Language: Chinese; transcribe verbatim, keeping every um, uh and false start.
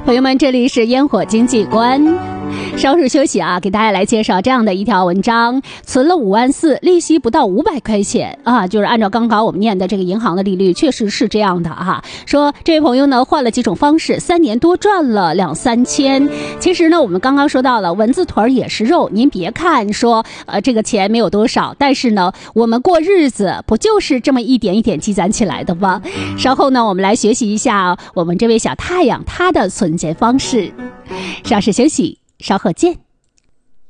朋友们，这里是烟火经济观。稍事休息啊，给大家来介绍这样的一条文章：存了五万四，利息不到五百块钱啊，就是按照刚刚我们念的这个银行的利率，确实是这样的啊。说这位朋友呢换了几种方式，三年多赚了两三千。其实呢，我们刚刚说到了蚊子腿也是肉，您别看说呃这个钱没有多少，但是呢，我们过日子不就是这么一点一点积攒起来的吗？稍后呢，我们来学习一下我们这位小太阳他的存钱方式。稍事休息，稍后见。